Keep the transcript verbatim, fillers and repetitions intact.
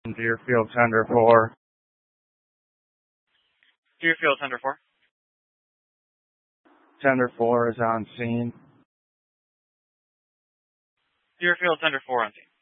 Deerfield Tender four. Deerfield Tender four. Tender four is on scene. Deerfield Tender four on scene.